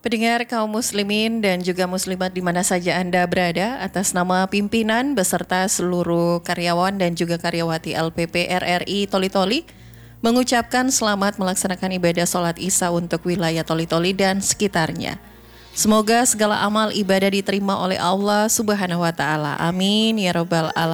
Pendengar kaum muslimin dan juga muslimat di mana saja Anda berada, atas nama pimpinan beserta seluruh karyawan dan juga karyawati LPP RRI Toli-Toli, mengucapkan selamat melaksanakan ibadah sholat Isya untuk wilayah Toli-Toli dan sekitarnya. Semoga segala amal ibadah diterima oleh Allah Subhanahu wa Ta'ala. Amin ya Rabbal Alamin.